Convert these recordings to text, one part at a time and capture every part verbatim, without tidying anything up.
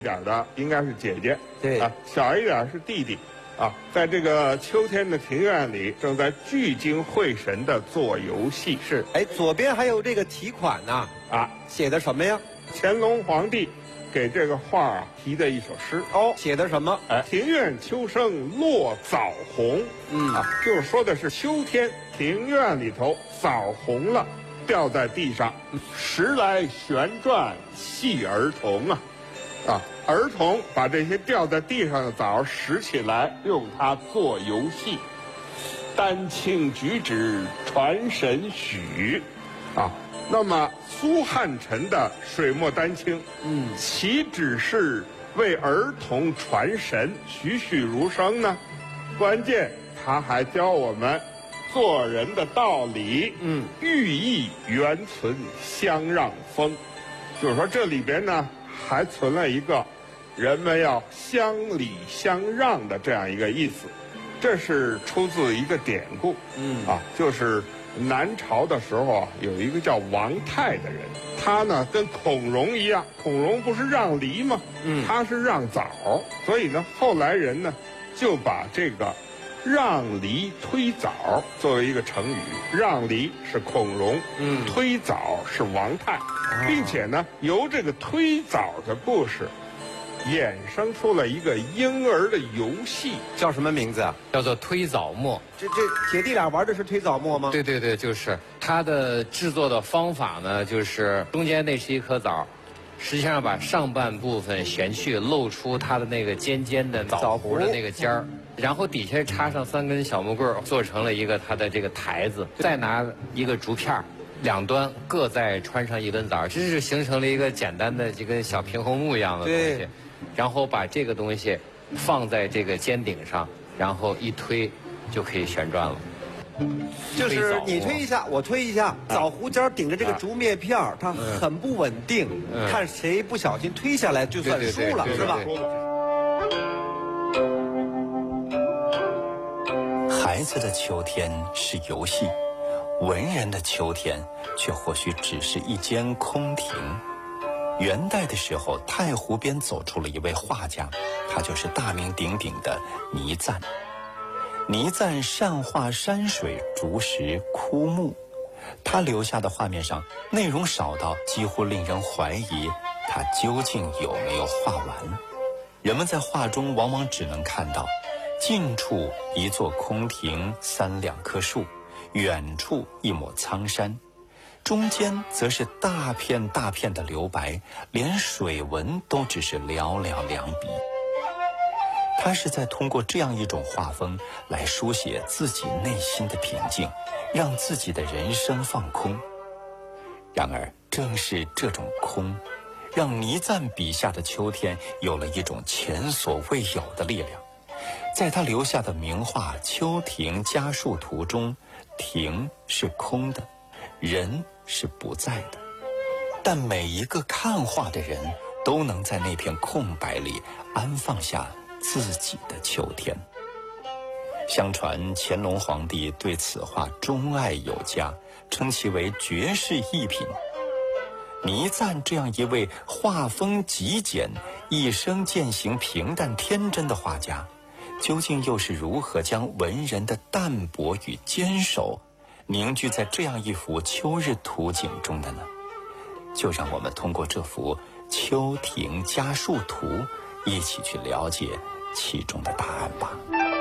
点的应该是姐姐， 对啊，小一点是弟弟，啊，在这个秋天的庭院里，正在聚精会神的做游戏。 是，哎，左边还有这个题款呢，啊，写的什么呀？ 乾隆皇帝给这个画啊题的一首诗。 哦，写的什么？ 哎，庭院秋生落枣红。嗯啊，就是说的是秋天庭院里头枣红了，掉在地上，时来旋转戏儿童啊。啊，儿童把这些掉在地上的枣拾起来，用它做游戏。丹青举止传神许，啊，那么苏汉臣的水墨丹青，嗯，岂只是为儿童传神、栩栩如生呢？关键他还教我们做人的道理，嗯，寓意原存相让风，就是说这里边呢。还存了一个人们要相礼相让的这样一个意思，这是出自一个典故，嗯啊，就是南朝的时候啊，有一个叫王泰的人，他呢跟孔融一样，孔融不是让梨吗？嗯，他是让枣，所以呢，后来人呢就把这个让梨推枣作为一个成语，让梨是孔融，嗯，推枣是王泰。并且呢，由这个推枣的故事，衍生出了一个婴儿的游戏， 叫什么名字啊？ 叫做推枣磨。 这这姐弟俩玩的是推枣磨吗？ 对对对，就是它的制作的方法呢，就是中间那是一颗枣，实际上把上半部分旋去，露出它的那个尖尖的枣核的那个尖儿，然后底下插上三根小木棍，做成了一个它的这个台子，再拿一个竹片儿。两端各再穿上一根枣，这是形成了一个简单的这个小平衡木一样的东西，然后把这个东西放在这个尖顶上，然后一推就可以旋转了。 就是你推一下，我推一下，枣核尖顶着这个竹篾片儿，它很不稳定，看谁不小心推下来就算输了，是吧？ 孩子的秋天是游戏。文人的秋天却或许只是一间空庭。元代的时候，太湖边走出了一位画家，他就是大名鼎鼎的倪瓒。倪瓒善画山水、竹石、枯木，他留下的画面上内容少到几乎令人怀疑他究竟有没有画完。人们在画中往往只能看到近处一座空庭，三两棵树，远处一抹苍山，中间则是大片大片的留白，连水纹都只是寥寥两笔。他是在通过这样一种画风来书写自己内心的平静，让自己的人生放空。然而正是这种空，让倪瓒笔下的秋天有了一种前所未有的力量。在他留下的名画《秋庭家树图》中，庭是空的，人是不在的，但每一个看画的人都能在那片空白里安放下自己的秋天。相传乾隆皇帝对此画钟爱有加，称其为绝世艺品。倪瓒这样一位画风极简、一生践行平淡天真的画家，究竟又是如何将文人的淡泊与坚守凝聚在这样一幅秋日图景中的呢？就让我们通过这幅《秋庭家树图》一起去了解其中的答案吧。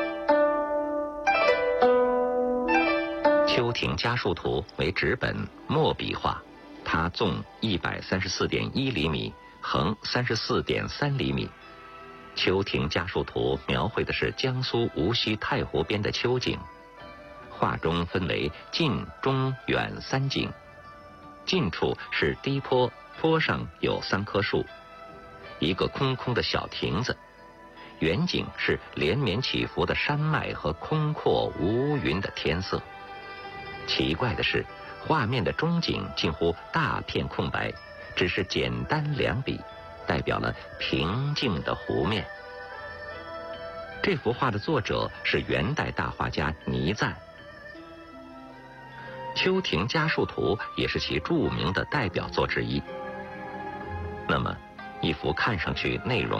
《秋庭家树图》为纸本墨笔画，它纵一百三十四点一厘米，横三十四点三厘米。《秋庭家树图》描绘的是江苏无锡太湖边的秋景，画中分为近、中、远三景。近处是低坡，坡上有三棵树，一个空空的小亭子；远景是连绵起伏的山脉和空阔无云的天色。奇怪的是，画面的中景近乎大片空白，只是简单两笔，代表了平静的湖面。这幅画的作者是元代大画家倪瓒，《秋庭家树图》也是其著名的代表作之一。那么， 一幅看上去内容